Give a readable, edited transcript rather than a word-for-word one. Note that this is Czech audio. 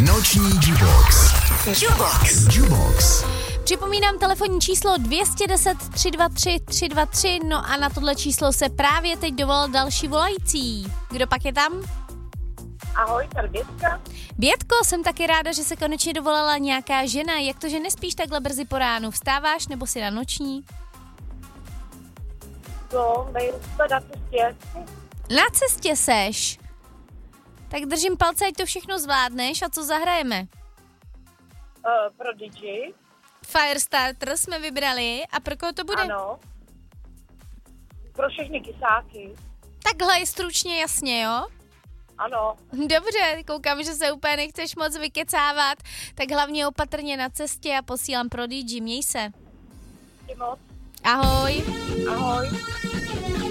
Noční Jubox. Jubox. Připomínám telefonní číslo 210 323 323, no a na tohle číslo se právě teď dovolal další volající. Kdo pak je tam? Ahoj, tady Bětka. Bětko, jsem taky ráda, že se konečně dovolala nějaká žena. Jak to, že nespíš takhle brzy po ránu? Vstáváš nebo si na noční? No, nejsme na cestě. Na cestě seš. Tak držím palce, ať to všechno zvládneš. A co zahrajeme? Pro DJ. Firestarter jsme vybrali. A pro koho to bude? Ano. Pro všechny kysáky. Takhle stručně, jasně, jo? Ano. Dobře, koukám, že se úplně nechceš moc vykecávat. Tak hlavně opatrně na cestě a posílám pro DJ. Měj se. Ty moc. Ahoj. Ahoj.